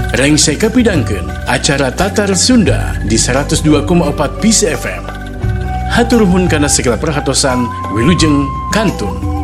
Reng saya kapidangkeun acara Tatar Sunda di 102,4 PC FM. Hatur nuhun kana segala perhatosan, wilujeng kantun.